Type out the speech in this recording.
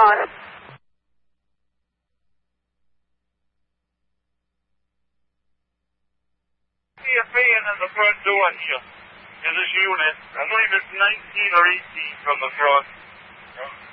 on. See a fan in the front door here in this unit. I believe it's 19 or 18 from the front.